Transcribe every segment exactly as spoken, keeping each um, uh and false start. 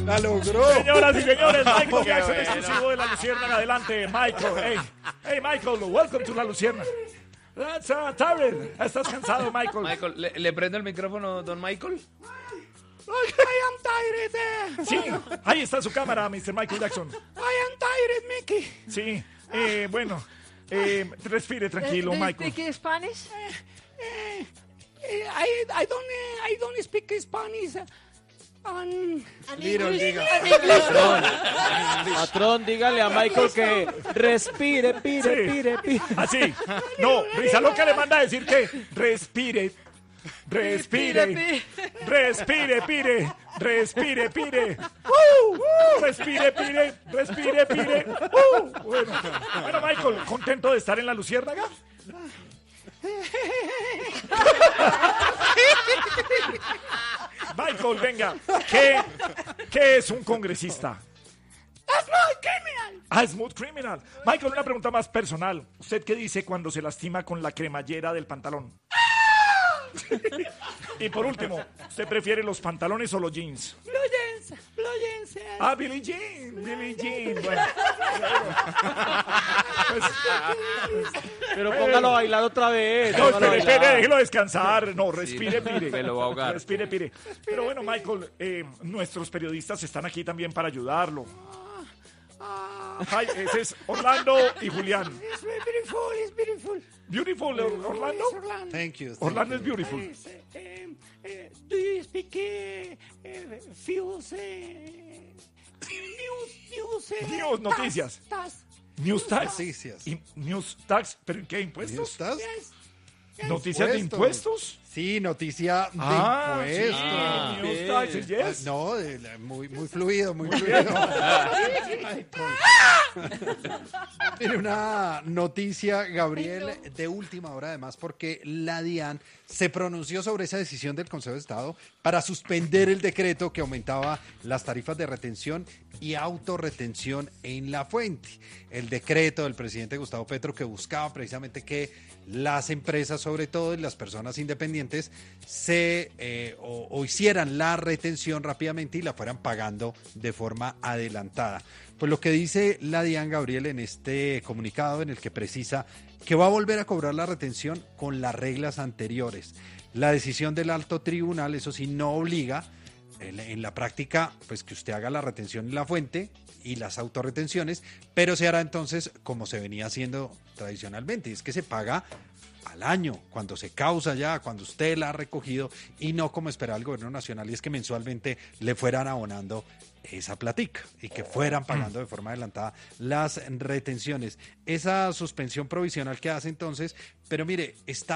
La logró. Señoras y señores, Michael Jackson, exclusivo de La Luciérnaga. Adelante, Michael. Hey, hey, Michael, welcome to La Luciérnaga. That's uh, tired. Estás cansado, Michael. Michael, ¿le, le prendo el micrófono, don Michael? I am tired. Eh. Sí, ahí está su cámara, mister Michael Jackson. I am tired, Mickey. Sí, eh, bueno, eh, respire tranquilo, Do you Michael. speak Spanish? Eh, eh, I, I don't eh, I don't speak Spanish. Um, Little, diga. Patrón, patrón, dígale a Michael que respire, pire, Sí. pire, pire. Así. No, Risa Loca le manda a decir que respire. Respire. Respire, pire. Respire, pire. Uh, uh, respire, pire. Respire, pire. Uh, bueno. Bueno, Michael, ¿contento de estar en La Luciérnaga? Michael, venga. ¿Qué, qué es un congresista? Smooth criminal. Ah, Smooth Criminal. Michael, una pregunta más personal. ¿Usted qué dice cuando se lastima con la cremallera del pantalón? Y por último, ¿usted prefiere los pantalones o los jeans? Blue jeans. Blue jeans. eh. Ah, Billie Jean, Billie Jean. Bueno. Pues, Pero póngalo a bailar otra vez. no, póngalo a espere, bailar. espere, déjelo descansar. No, respire, pire. me lo va a ahogar. Respire, pire. Pero bueno, Michael, eh, nuestros periodistas están aquí también para ayudarlo. Ay, ese es Orlando y Julián. It's beautiful. It's beautiful. Beautiful, Or- Orlando. It's Orlando. Thank you. thank Orlando you. es beautiful. Yes, eh, eh, do you speak eh, eh, fews, eh, news, news, eh, News, noticias. tas- News tax. Noticias. Y- News tax, ¿pero en qué impuestos? ¿Estás? Yes. ¿Noticias de impuestos? Sí, noticia de Ah, sí, impuestos. news taxes, yes. No, de la- muy, muy fluido, muy fluido. Tiene una noticia, Gabriel, de última hora además, porque la DIAN se pronunció sobre esa decisión del Consejo de Estado para suspender el decreto que aumentaba las tarifas de retención y autorretención en la fuente. El decreto del presidente Gustavo Petro que buscaba precisamente que las empresas, sobre todo, y las personas independientes, se eh, o, o hicieran la retención rápidamente y la fueran pagando de forma adelantada. Pues lo que dice la DIAN, Gabriel, en este comunicado en el que precisa que va a volver a cobrar la retención con las reglas anteriores. La decisión del alto tribunal, eso sí, no obliga en, en la práctica, pues que usted haga la retención en la fuente y las autorretenciones, pero se hará entonces como se venía haciendo tradicionalmente, y es que se paga al año, cuando se causa ya, cuando usted la ha recogido, y no como esperaba el gobierno nacional, y es que mensualmente le fueran abonando esa platica y que fueran pagando de forma adelantada las retenciones. Esa suspensión provisional que hace entonces, pero mire, está...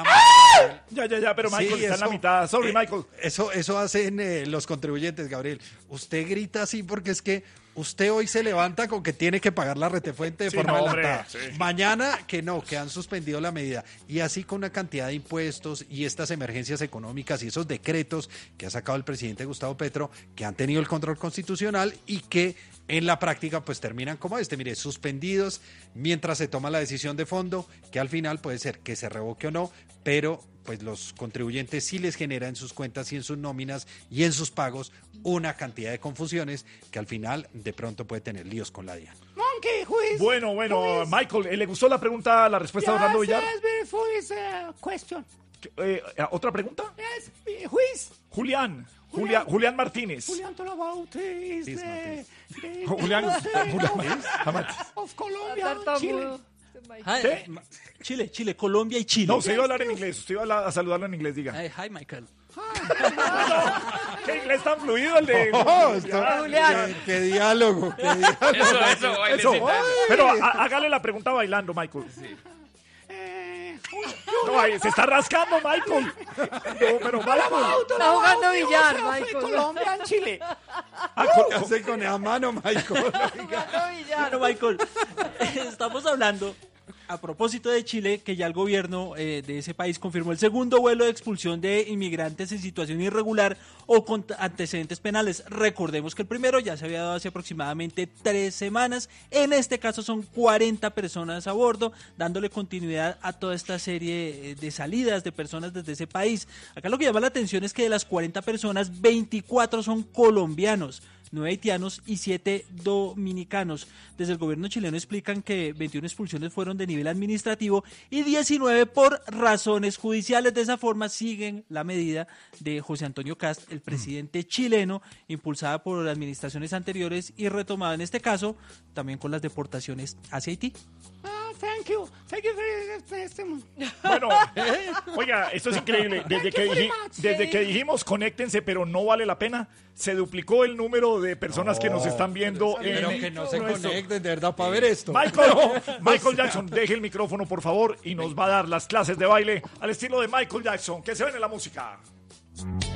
Ya, ya, ya, pero Michael Sí, está en la eso- mitad. Sorry, eh, Michael. Eso, eso hacen eh, los contribuyentes, Gabriel. Usted grita así porque es que usted hoy se levanta con que tiene que pagar la retefuente de Sí, forma no, hombre, adelantada. sí. Mañana que no, que han suspendido la medida. Y así con una cantidad de impuestos y estas emergencias económicas y esos decretos que ha sacado el presidente Gustavo Petro, que han tenido el control constitucional y que en la práctica pues terminan como este, mire, suspendidos mientras se toma la decisión de fondo, que al final puede ser que se revoque o no, pero pues los contribuyentes sí les genera en sus cuentas y en sus nóminas y en sus pagos una cantidad de confusiones que al final de pronto puede tener líos con la DIAN. Monkey, who is? Bueno, bueno, Michael, ¿eh, ¿le gustó la pregunta, la respuesta de Orlando Yes, Villar? yes, beautiful is a question. Eh, ¿Otra pregunta? Yes, who is? Julián. Julián, Julián Martínez. Julián talk about eh, is This the, the Julián, of, Julián Martínez. of Colombia, Chile. Tartamudo. Hi, ¿Qué? Ma- Chile, Chile, Colombia y Chile. No, usted iba a hablar en inglés. Usted iba a, hablar- a saludarlo en inglés, diga. Hi, hi, Michael. ¿Qué inglés tan fluido el de Oh, esto- Julián. qué, qué diálogo, qué diálogo. Eso, eso, Eso. bailecita. Pero há- hágale la pregunta bailando, Michael. Eh, No, ahí se está rascando, Michael. No, pero Michael. Está jugando billar, of Michael. Colombia, Chile. Ah, co- ¿Qué hace con esa mano, Michael? Jugando billar. Bueno, Michael, estamos hablando a propósito de Chile, que ya el gobierno eh, de ese país confirmó el segundo vuelo de expulsión de inmigrantes en situación irregular o con antecedentes penales. Recordemos que el primero ya se había dado hace aproximadamente tres semanas. En este caso son cuarenta personas a bordo, dándole continuidad a toda esta serie eh, de salidas de personas desde ese país. Acá lo que llama la atención es que de las cuarenta personas, veinticuatro son colombianos. nueve haitianos y siete dominicanos. Desde el gobierno chileno explican que veintiuna expulsiones fueron de nivel administrativo y diecinueve por razones judiciales. De esa forma siguen la medida de José Antonio Cast, el presidente chileno, impulsada por administraciones anteriores y retomada en este caso también con las deportaciones hacia Haití. Ah, thank you. Thank you very much. Bueno, oiga, esto es increíble. Desde que, dij- desde que dijimos conéctense, pero no vale la pena, se duplicó el número de personas que nos están viendo. Pero en que no se nuestro- conecten, de verdad, para ver esto. Michael, Michael Jackson, deje el micrófono, por favor, y nos va a dar las clases de baile al estilo de Michael Jackson. Que se ven en la música.